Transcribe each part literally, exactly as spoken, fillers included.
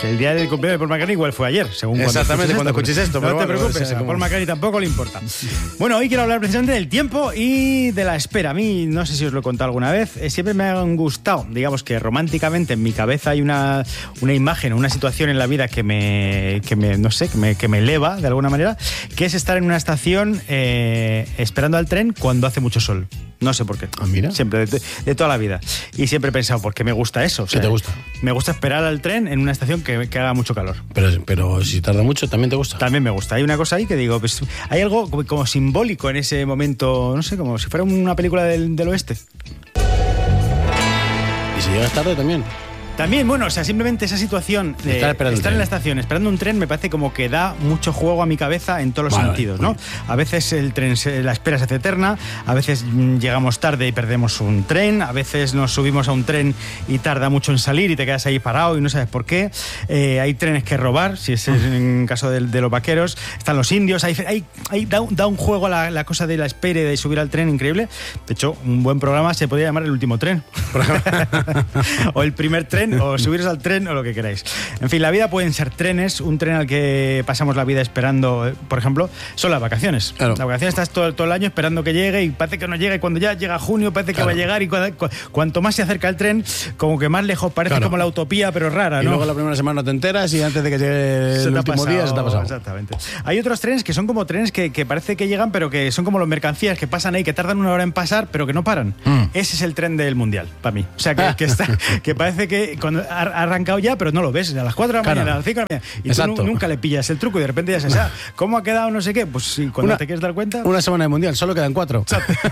Que el día del cumpleaños de Paul McCartney igual fue ayer, según Exactamente, cuando escuches esto. No pero te bueno, preocupes, o sea, a como... Paul McCartney tampoco le importa. Bueno, hoy quiero hablar precisamente del tiempo y de la espera. A mí, no sé si os lo he contado alguna vez, eh, siempre me han gustado, digamos que románticamente en mi cabeza hay una, una imagen, una situación en la vida que me, que me no sé, que me, que me eleva de alguna manera, que es estar en una estación eh, esperando al tren cuando hace mucho sol. No sé por qué. Ah, mira. Siempre, de, de toda la vida. Y siempre he pensado, ¿por qué me gusta eso? O sea, ¿Qué te gusta? Me gusta esperar al tren en una estación que, que haga mucho calor. Pero, pero si tarda mucho, ¿también te gusta? También me gusta. Hay una cosa ahí que digo, pues hay algo como, como simbólico en ese momento, no sé, como si fuera una película del, del oeste. ¿Y si llegas tarde también? También, bueno, o sea, simplemente esa situación de estar, estar en tren. la estación esperando un tren me parece como que da mucho juego a mi cabeza en todos los vale, sentidos, vale, ¿no? A veces el tren, se, la espera se hace eterna, a veces mm, llegamos tarde y perdemos un tren, a veces nos subimos a un tren y tarda mucho en salir y te quedas ahí parado y no sabes por qué. Eh, hay trenes que robar, si es en caso de, de los vaqueros. Están los indios, hay, hay, hay, da, da un juego a la, la cosa de la espera y de subir al tren increíble. De hecho, un buen programa se podría llamar El Último Tren. O El Primer Tren, o subiros al tren o lo que queráis. En fin, la vida pueden ser trenes. Un tren al que pasamos la vida esperando, por ejemplo, son las vacaciones. Claro. Las vacaciones estás todo, todo el año esperando que llegue y parece que no llega, y cuando ya llega junio parece que Claro. va a llegar, y cu cu cuanto más se acerca el tren, como que más lejos parece, Claro. como la utopía, pero rara, Y ¿no? luego la primera semana no te enteras y antes de que llegue Se el te ha último pasado, día se te ha pasado. Exactamente. Hay otros trenes que son como trenes que, que parece que llegan, pero que son como los mercancías que pasan ahí, que tardan una hora en pasar, pero que no paran. Mm. Ese es el tren del Mundial, para mí. O sea, que, que, está, que parece que cuando ha arrancado ya, pero no lo ves. A las cuatro de la Claro. mañana, a las cinco de la mañana. Y Exacto. tú nu nunca le pillas el truco y de repente ya se sabe. ¿Cómo ha quedado no sé qué? Pues sí, cuando Una- te quieres dar cuenta. Una semana de mundial, solo quedan cuatro.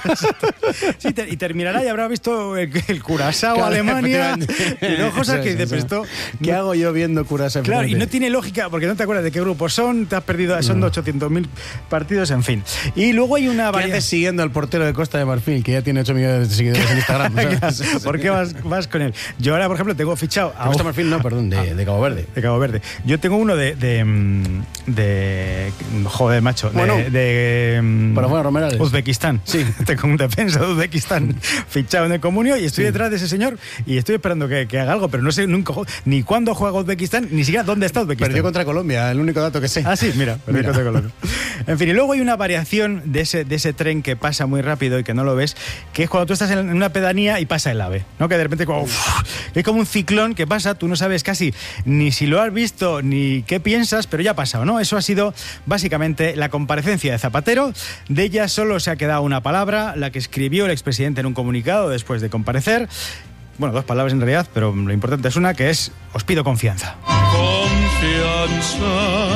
Sí, te, y terminará y habrá visto el, el Curazao, Claro, Alemania. efectivamente. Y luego cosas que Eso dices, es, pero eso. esto. ¿Qué hago yo viendo Curazao? Claro, y no tiene lógica, porque no te acuerdas de qué grupos son, te has perdido, son ochocientos mil partidos, en fin. Y luego hay una ¿Qué variedad. haces siguiendo al portero de Costa de Marfil, que ya tiene ocho millones de seguidores en Instagram? ¿Sabes? ¿Por qué vas, vas con él? Yo ahora, por ejemplo, tengo fichado a Costa de Marfil, no, perdón, de, de Cabo Verde. de Cabo Verde. Yo tengo uno de. de, mm, de joder, macho. De, Bueno, de, mm, para fuera, Romerales. Uzbekistán. Sí. Tengo un defensa de Uzbekistán fichado en el Comunio y estoy detrás de ese señor y estoy esperando que, que haga algo, pero no sé nunca ni cuándo juega Uzbekistán, ni siquiera dónde está Uzbekistán. Perdió contra Colombia, el único dato que sé. Ah, sí, mira, Mira. contra Colombia. En fin, y luego hay una variación de ese, de ese tren que pasa muy rápido y que no lo ves, que es cuando tú estás en una pedanía y pasa el AVE, ¿no? Que de repente como, uf, es como un ciclón que pasa, tú no sabes casi ni si lo has visto ni qué piensas, pero ya ha pasado, ¿no? Eso ha sido básicamente la comparecencia de Zapatero. De ella solo se ha quedado una palabra, la que escribió el expresidente en un comunicado después de comparecer. Bueno, dos palabras en realidad, pero lo importante es una, que es: os pido confianza. Confianza,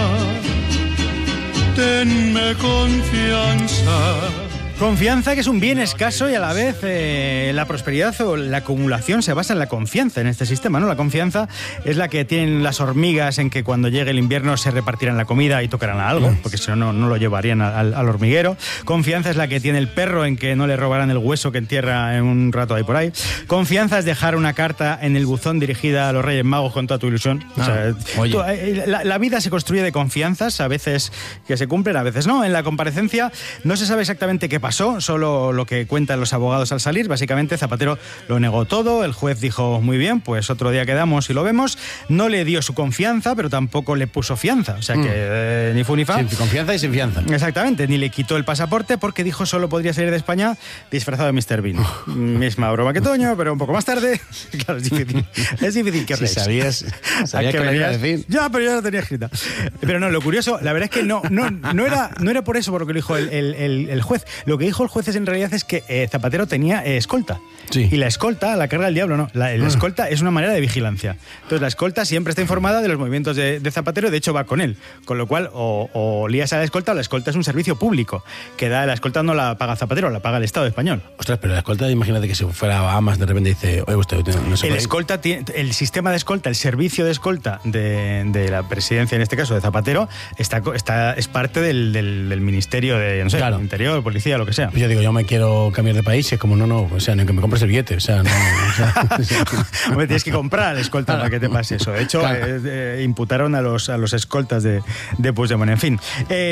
tenme confianza. Confianza, que es un bien escaso, y a la vez eh, la prosperidad o la acumulación se basa en la confianza en este sistema, ¿no? La confianza es la que tienen las hormigas en que cuando llegue el invierno se repartirán la comida y tocarán a algo, porque si no, no, no lo llevarían al, al hormiguero. Confianza es la que tiene el perro en que no le robarán el hueso que entierra en un rato ahí por ahí. Confianza es dejar una carta en el buzón dirigida a los Reyes Magos con toda tu ilusión. O sea, Ah, oye. tú, eh, la, la vida se construye de confianzas, a veces que se cumplen, a veces no. En la comparecencia no se sabe exactamente qué pasó, solo lo que cuentan los abogados al salir. Básicamente Zapatero lo negó todo, el juez dijo muy bien, pues otro día quedamos y lo vemos. No le dio su confianza, pero tampoco le puso fianza, o sea que eh, ni fu ni fa. Sin confianza y sin fianza. Exactamente, ni le quitó el pasaporte porque dijo solo podría salir de España disfrazado de mister Bean. Misma broma que Toño, pero un poco más tarde. Claro, es difícil. Es difícil que Si reís. sabías, sabías ¿A que qué lo iba a venías? decir. Ya, pero yo la tenía escrita. Pero no, lo curioso, la verdad es que no, no, no, era, no era por eso por lo que lo dijo el, el, el, el juez. Lo que dijo el juez es, en realidad es que eh, Zapatero tenía eh, escolta. Sí. Y la escolta, la carga del diablo, no. La, la escolta es una manera de vigilancia. Entonces la escolta siempre está informada de los movimientos de, de Zapatero, de hecho va con él. Con lo cual, o, o lías a la escolta, o la escolta es un servicio público. Que da, la escolta no la paga Zapatero, la paga el Estado español. Ostras, pero la escolta, imagínate que si fuera a Bahamas de repente dice, oye, usted no se El puede ir. escolta tiene, el sistema de escolta, el servicio de escolta de, de la presidencia, en este caso de Zapatero, está, está, es parte del, del, del Ministerio de, no sé, Claro. Interior, Policía, lo lo que sea. Yo digo, yo me quiero cambiar de país y es como, no, no, o sea, ni que me compres el billete, o sea, no... O sea, Hombre, tienes que comprar escolta para que te pase eso. De hecho, claro. eh, eh, imputaron a los, a los escoltas de, de Puigdemont. En fin,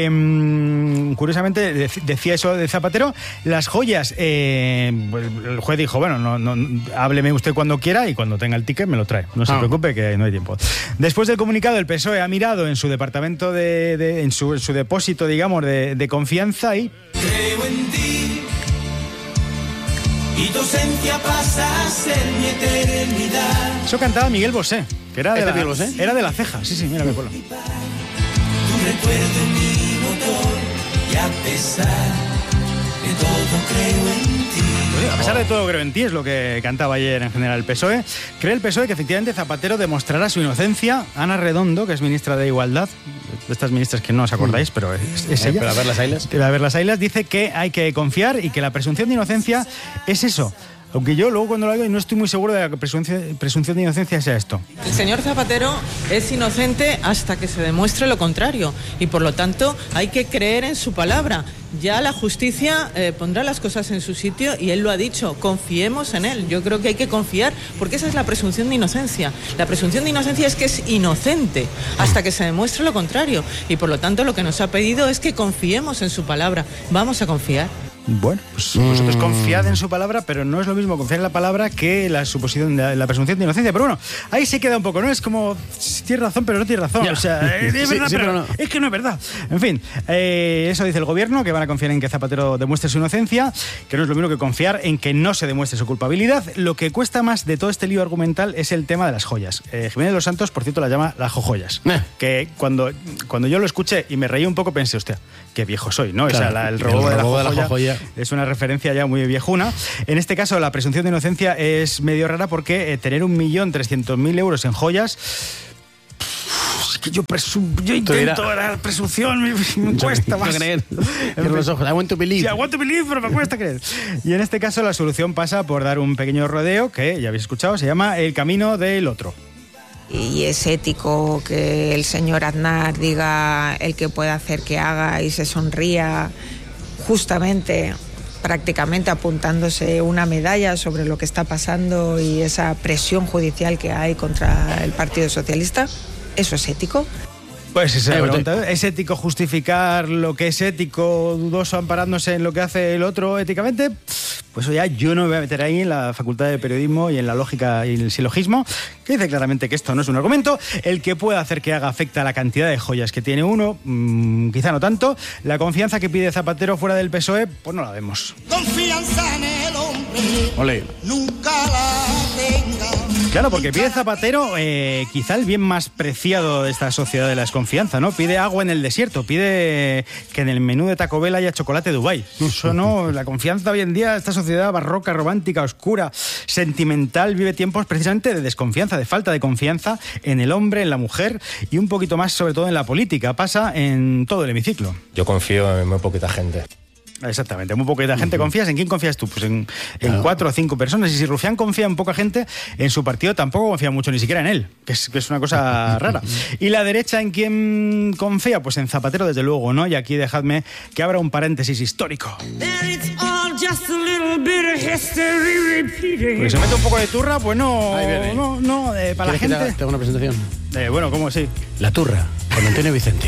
eh, curiosamente de, decía eso de Zapatero. Las joyas, eh, el juez dijo, bueno, no, no, hábleme usted cuando quiera y cuando tenga el ticket me lo trae. No se ah. preocupe que no hay tiempo. Después del comunicado, el P S O E ha mirado en su departamento de, de en, su, en su depósito, digamos, de, de confianza y... Creo en ti y tu ausencia pasa a ser mi eternidad. Eso cantaba Miguel Bosé, que era de, ¿Este la, Miguel Bosé? Era de La Ceja, sí, sí, mira, me acuerdo. Tu recuerdo en mi motor y a pesar de todo creo en ti. Pues sí, a pesar de todo creo en ti, es lo que cantaba ayer en general el P S O E. Cree el P S O E que efectivamente Zapatero demostrará su inocencia. Ana Redondo, que es ministra de Igualdad, de estas ministras que no os acordáis, pero es, es ella. Pero a ver las ailas. A ver las ailas, dice que hay que confiar y que la presunción de inocencia es eso. Aunque yo luego cuando lo hago no estoy muy seguro de la presunción, presunción de inocencia sea esto. El señor Zapatero es inocente hasta que se demuestre lo contrario y por lo tanto hay que creer en su palabra. Ya la justicia eh, pondrá las cosas en su sitio y él lo ha dicho, confiemos en él. Yo creo que hay que confiar porque esa es la presunción de inocencia. La presunción de inocencia es que es inocente hasta que se demuestre lo contrario y por lo tanto lo que nos ha pedido es que confiemos en su palabra. Vamos a confiar. Bueno, pues vosotros confiad en su palabra, pero no es lo mismo confiar en la palabra que la suposición, la, la presunción de inocencia. Pero bueno, ahí se queda un poco, ¿no? Es como, tiene razón, pero no tiene razón. Ya. O sea, es, es verdad, sí, sí, pero, pero no. Es que no es verdad. En fin, eh, eso dice el gobierno, que van a confiar en que Zapatero demuestre su inocencia, que no es lo mismo que confiar en que no se demuestre su culpabilidad. Lo que cuesta más de todo este lío argumental es el tema de las joyas. Eh, Jiménez de los Santos, por cierto, la llama las jojoyas. Eh. Que cuando, cuando yo lo escuché y me reí un poco, pensé, hostia, qué viejo soy, ¿no? Claro, o sea, la, el robo, el robo de la jojoya. De la jojoya. Es una referencia ya muy viejuna. En este caso, la presunción de inocencia es medio rara porque eh, tener un millón trescientos mil euros en joyas... Es que yo, presum, yo intento la presunción, me, me cuesta más. Creer. Los ojos. I want to believe. Sí, I want to believe, pero me cuesta creer. Y en este caso, la solución pasa por dar un pequeño rodeo que, ya habéis escuchado, se llama El Camino del Otro. Y es ético que el señor Aznar diga el que puede hacer que haga y se sonría justamente, prácticamente apuntándose una medalla sobre lo que está pasando y esa presión judicial que hay contra el Partido Socialista. ¿Eso es ético? Pues esa es la pregunta. ¿Es ético justificar lo que es ético, dudoso amparándose en lo que hace el otro éticamente? Pues eso ya yo no me voy a meter ahí en la Facultad de Periodismo y en la lógica y el silogismo, que dice claramente que esto no es un argumento. El que pueda hacer que haga afecta a la cantidad de joyas que tiene uno, mmm, quizá no tanto. La confianza que pide Zapatero fuera del P S O E, pues no la vemos. Confianza en el hombre. Olé. Nunca la tenga. Claro, porque pide Zapatero eh, quizá el bien más preciado de esta sociedad de la desconfianza, ¿no? Pide agua en el desierto, pide que en el menú de Taco Bell haya chocolate Dubái. Eso no, la confianza hoy en día, esta sociedad barroca, romántica, oscura, sentimental, vive tiempos precisamente de desconfianza, de falta de confianza en el hombre, en la mujer y un poquito más sobre todo en la política. Pasa en todo el hemiciclo. Yo confío en muy poquita gente. Exactamente, muy poquita gente. ¿Confías? ¿En quién confías tú? Pues en, en claro. cuatro o cinco personas. Y si Rufián confía en poca gente, en su partido tampoco confía mucho, ni siquiera en él, que es, que es una cosa rara. ¿Y la derecha en quién confía? Pues en Zapatero, desde luego, ¿no? Y aquí dejadme que abra un paréntesis histórico. Porque se mete un poco de turra, pues no, no, no, eh, para la gente... Que te haga una presentación? Eh, bueno, ¿cómo sí? La turra, con Antonio Vicente.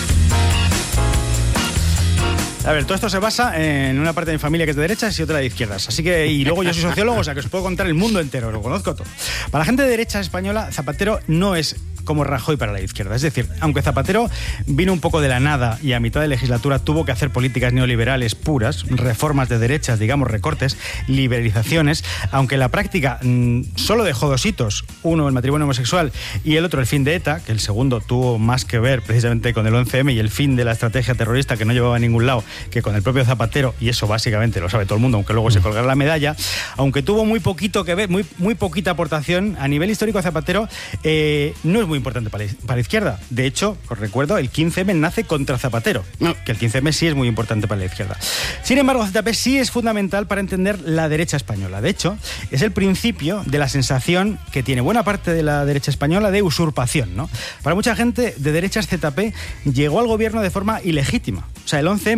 A ver, todo esto se basa en una parte de mi familia que es de derechas y otra de izquierdas. Así que, y luego yo soy sociólogo, o sea que os puedo contar el mundo entero, lo conozco todo. Para la gente de derecha española, Zapatero no es como Rajoy para la izquierda. Es decir, aunque Zapatero vino un poco de la nada y a mitad de legislatura tuvo que hacer políticas neoliberales puras, reformas de derechas, digamos, recortes, liberalizaciones, aunque en la práctica mmm, solo dejó dos hitos, uno el matrimonio homosexual y el otro el fin de ETA, que el segundo tuvo más que ver precisamente con el once eme y el fin de la estrategia terrorista que no llevaba a ningún lado que con el propio Zapatero, y eso básicamente lo sabe todo el mundo, aunque luego se colgará la medalla, aunque tuvo muy poquito que ver, muy, muy poquita aportación, a nivel histórico Zapatero eh, no es muy importante para la, para la izquierda. De hecho, os recuerdo, el quince eme nace contra Zapatero, no, que el quince eme sí es muy importante para la izquierda. Sin embargo, Z P sí es fundamental para entender la derecha española. De hecho, es el principio de la sensación que tiene buena parte de la derecha española de usurpación, ¿no? Para mucha gente de derechas, Z P llegó al gobierno de forma ilegítima. O sea, el once eme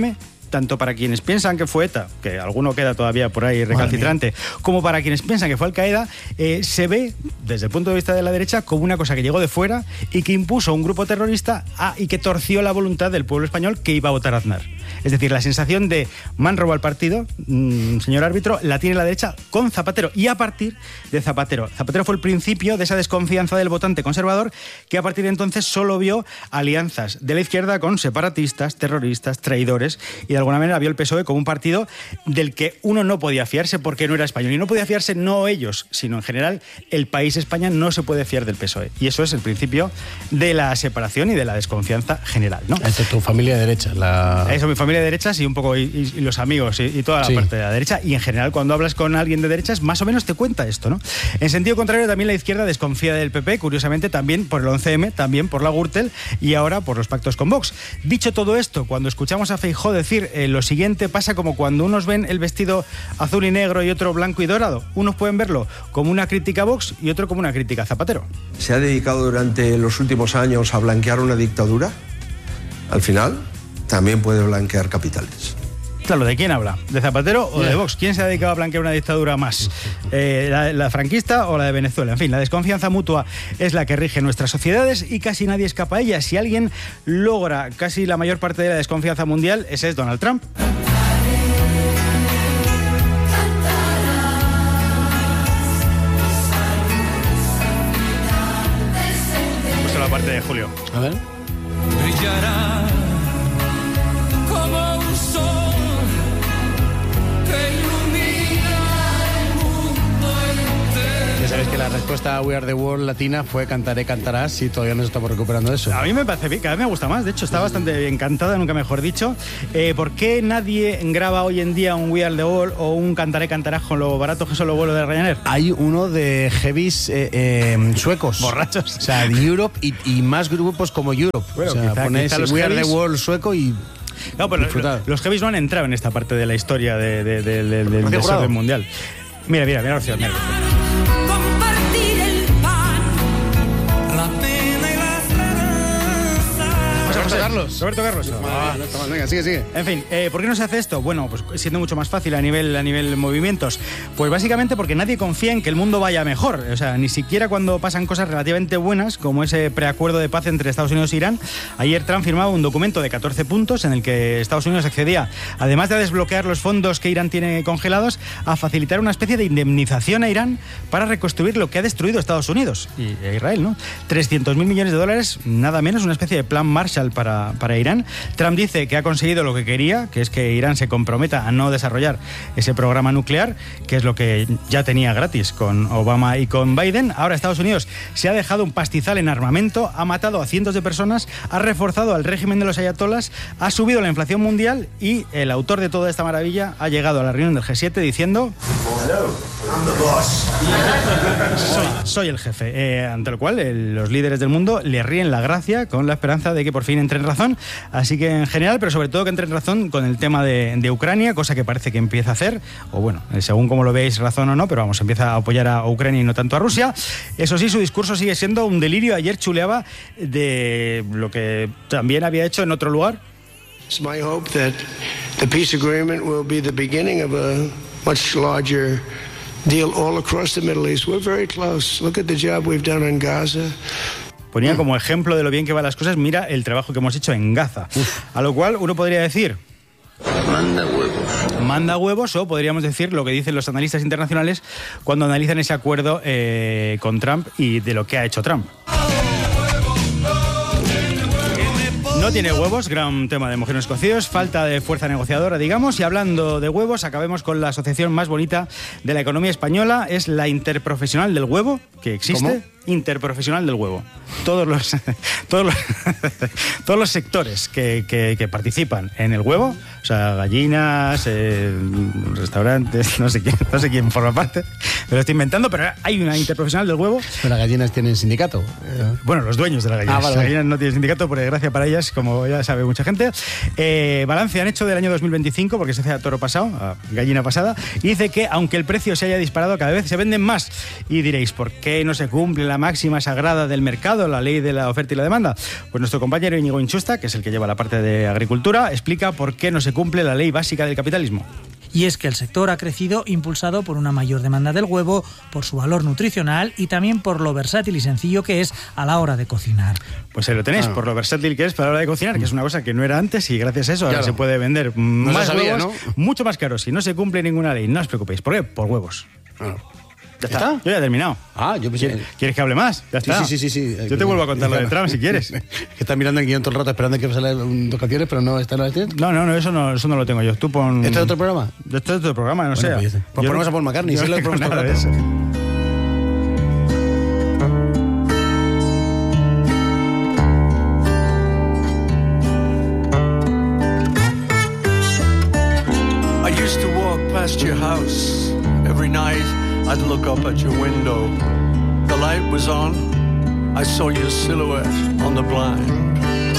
tanto para quienes piensan que fue ETA, que alguno queda todavía por ahí recalcitrante, como para quienes piensan que fue Al-Qaeda, eh, se ve, desde el punto de vista de la derecha, como una cosa que llegó de fuera y que impuso un grupo terrorista a, y que torció la voluntad del pueblo español que iba a votar a Aznar. Es decir, la sensación de me han robado al partido, mmm, señor árbitro, la tiene la derecha con Zapatero, y a partir de Zapatero. Zapatero fue el principio de esa desconfianza del votante conservador, que a partir de entonces solo vio alianzas de la izquierda con separatistas, terroristas, traidores, y de alguna manera vio el P S O E como un partido del que uno no podía fiarse porque no era español. Y no podía fiarse no ellos, sino en general el país España no se puede fiar del P S O E. Y eso es el principio de la separación y de la desconfianza general, ¿no? Esta es tu familia de derecha. La... Eso, mi familia de derechas y un poco y, y, y los amigos y, y toda la sí. parte de la derecha. Y en general, cuando hablas con alguien de derechas, más o menos te cuenta esto, ¿no? En sentido contrario, también la izquierda desconfía del P P, curiosamente también por el once eme, también por la Gürtel y ahora por los pactos con Vox. Dicho todo esto, cuando escuchamos a Feijóo decir eh, lo siguiente, pasa como cuando unos ven el vestido azul y negro y otro blanco y dorado. Unos pueden verlo como una crítica a Vox y otro como una crítica a Zapatero. ¿Se ha dedicado durante los últimos años a blanquear una dictadura? Al final, también puede blanquear capitales. Claro, ¿de quién habla? ¿De Zapatero o de Vox? ¿Quién se ha dedicado a blanquear una dictadura más? Eh, la, ¿La franquista o la de Venezuela? En fin, la desconfianza mutua es la que rige nuestras sociedades y casi nadie escapa a ella. Si alguien logra casi la mayor parte de la desconfianza mundial, ese es Donald Trump. Pues la parte de Julio. A ver. Brillará como un sol que ilumina el mundo entero. Ya sabes que la respuesta a We Are the World latina fue cantaré, cantarás, y todavía nos estamos recuperando de eso. A mí me parece bien, cada vez me gusta más, de hecho está bastante bien cantada, nunca mejor dicho. Eh, ¿Por qué nadie graba hoy en día un We Are the World o un cantaré, cantarás con lo barato que son los vuelos de Ryanair? Hay uno de heavies eh, eh, suecos. Borrachos. O sea, de Europe y, y más grupos como Europe. Bueno, o sea, quizá, ponéis quizá los We Are the heavies... World sueco y... No, pero los, los heavies no han entrado en esta parte de la historia de, de, de, de, de, del desorden mundial. Mira, mira, mira la opción. Mira. Compartir el pan, la pena y la esperanza. José Carlos. Roberto Carlos. Ah, no está mal, venga, sigue, sigue. En fin, eh, ¿por qué no se hace esto? Bueno, pues siendo mucho más fácil a nivel, a nivel movimientos. Pues básicamente porque nadie confía en que el mundo vaya mejor. O sea, ni siquiera cuando pasan cosas relativamente buenas, como ese preacuerdo de paz entre Estados Unidos e Irán. Ayer Trump firmaba un documento de catorce puntos en el que Estados Unidos accedía, además de a desbloquear los fondos que Irán tiene congelados, a facilitar una especie de indemnización a Irán para reconstruir lo que ha destruido Estados Unidos y Israel, ¿no? trescientos mil millones de dólares, nada menos, una especie de plan Marshall para, para Irán. Trump dice que ha conseguido lo que quería, que es que Irán se comprometa a no desarrollar ese programa nuclear, que es lo que ya tenía gratis con Obama y con Biden. Ahora Estados Unidos se ha dejado un pastizal en armamento, ha matado a cientos de personas, ha reforzado al régimen de los ayatolás, ha subido la inflación mundial y el autor de toda esta maravilla ha llegado a la reunión del G siete diciendo... Soy, soy el jefe, eh, ante lo cual eh, los líderes del mundo le ríen la gracia con la esperanza de que por fin entre en razón, así que en general, pero sobre todo que entre en razón con el tema de, de Ucrania, cosa que parece que empieza a hacer, o bueno, eh, según como lo veis, razón o no, pero vamos, empieza a apoyar a Ucrania y no tanto a Rusia. Eso sí, su discurso sigue siendo un delirio. Ayer chuleaba de lo que también había hecho en otro lugar. It's my hope that the peace agreement will be the beginning of a much larger deal all across the Middle East. We're very close. Look at the job we've done in Gaza. Ponía como ejemplo de lo bien que van las cosas, mira el trabajo que hemos hecho en Gaza. Uf. A lo cual uno podría decir... Manda huevos. Manda huevos, o podríamos decir lo que dicen los analistas internacionales cuando analizan ese acuerdo eh, con Trump y de lo que ha hecho Trump. No tiene huevos, gran tema de mojeros cocidos, falta de fuerza negociadora, digamos. Y hablando de huevos, acabemos con la asociación más bonita de la economía española, es la Interprofesional del Huevo, que existe. ¿Cómo? Interprofesional del Huevo. Todos los todos los, todos los sectores que, que, que participan en el huevo, o sea, gallinas, eh, restaurantes, no sé quién, no sé quién forma parte, me lo estoy inventando, pero hay una Interprofesional del Huevo. Pero las gallinas tienen sindicato. Bueno, los dueños de las gallinas. Ah, vale, las gallinas no tienen sindicato, por desgracia para ellas, como ya sabe mucha gente. Eh, balance han hecho del año dos mil veinticinco, porque se hace a toro pasado, a gallina pasada, y dice que aunque el precio se haya disparado, cada vez se venden más. Y diréis, ¿por qué no se cumple la máxima sagrada del mercado, la ley de la oferta y la demanda? Pues nuestro compañero Íñigo Inchusta, que es el que lleva la parte de agricultura, explica por qué no se cumple la ley básica del capitalismo. Y es que el sector ha crecido impulsado por una mayor demanda del huevo, por su valor nutricional y también por lo versátil y sencillo que es a la hora de cocinar. Pues ahí lo tenéis, ah. por lo versátil que es para la hora de cocinar, que es una cosa que no era antes y gracias a eso ahora claro. se puede vender no más sabía, huevos, ¿no? mucho más caros. Si no se cumple ninguna ley, no os preocupéis. ¿Por qué? Por huevos. Ah. Ya está. ¿Está? Yo ya he terminado. Ah, yo pensé... ¿Quieres, ¿Quieres que hable más? Ya está. Sí, sí, sí, sí. Yo te vuelvo a contar lo de Trump si quieres. Que estás mirando el guión todo el rato esperando que salgan dos canciones, pero no está en la lista. No, no, no, eso no, eso no lo tengo yo. Tú pon... ¿Este es otro programa? Este es otro programa, no bueno, sé. Pues, pues ponemos a Paul McCartney, yo si no lo ponemos nada de eso. I used to walk past your house every night. I'd look up at your window. The light was on. I saw your silhouette on the blind.